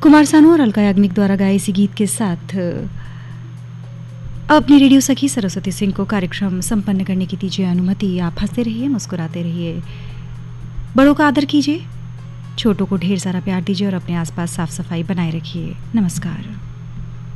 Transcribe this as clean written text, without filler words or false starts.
कुमार सानू और अलका याग्निक द्वारा गाए इसी गीत के साथ अपनी रेडियो सखी सरस्वती सिंह को कार्यक्रम संपन्न करने की दीजिए अनुमति। आप हंसते रहिए, मुस्कुराते रहिए, बड़ों का आदर कीजिए, छोटों को ढेर सारा प्यार दीजिए और अपने आसपास साफ सफाई बनाए रखिए। नमस्कार।